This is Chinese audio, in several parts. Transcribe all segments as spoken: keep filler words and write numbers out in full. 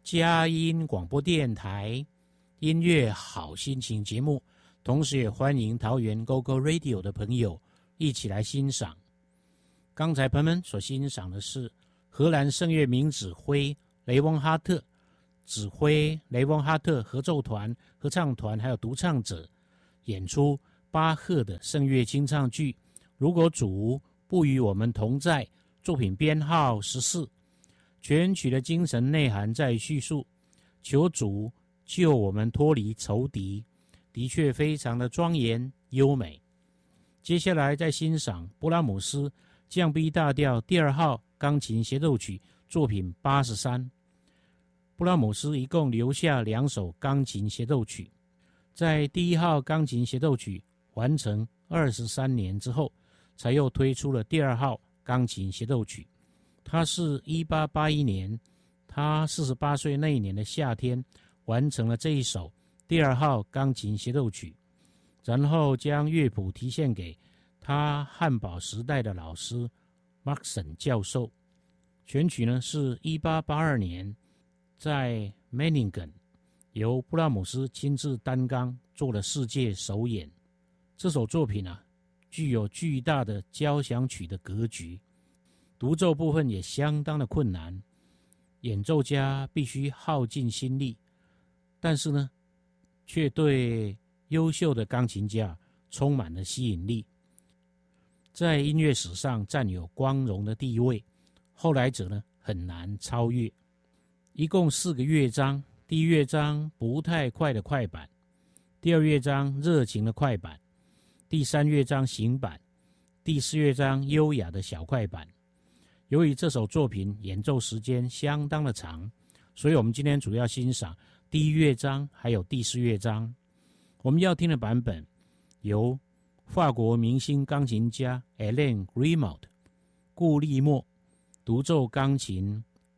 佳音广播电台音乐好心情节目，同时也欢迎桃园 Go Go Radio 的朋友一起来欣赏。刚才朋友们所欣赏的是荷兰圣乐名指挥雷翁哈特指挥雷翁哈特合奏团、合唱团还有独唱者演出巴赫的圣乐清唱剧《如果主不与我们同在》，作品编号十四。全曲的精神内涵在叙述求主救我们脱离仇敌，的确非常的庄严优美。接下来再欣赏布拉姆斯降 B 大调第二号钢琴协奏曲作品八十三。布拉姆斯一共留下两首钢琴协奏曲，在第一号钢琴协奏曲完成二十三年之后，才又推出了第二号钢琴协奏曲。他是一八八一年，他四十八岁那一年的夏天完成了这一首第二号钢琴协奏曲，然后将乐谱提献给他汉堡时代的老师 Markson 教授。全曲呢是一八八二年在 Meiningen 由布拉姆斯亲自担纲做了世界首演。这首作品啊，具有巨大的交响曲的格局，独奏部分也相当的困难，演奏家必须耗尽心力，但是呢，却对优秀的钢琴家充满了吸引力，在音乐史上占有光荣的地位，后来者呢很难超越。一共四个乐章，第一乐章不太快的快板，第二乐章热情的快板，第三乐章行板，第四乐章优雅的小快板。由于这首作品演奏时间相当的长，所以我们今天主要欣赏第一乐章还有第四乐章。我们要听的版本由法国明星钢琴家 Alain Grimaud 顾利莫独奏钢琴，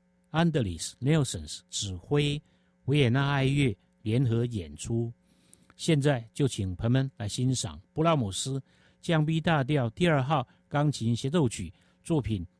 Andris Nelsons 指挥，维也纳爱乐联合演出。现在就请朋友们来欣赏布拉姆斯降 B 大调第二号钢琴协奏曲作品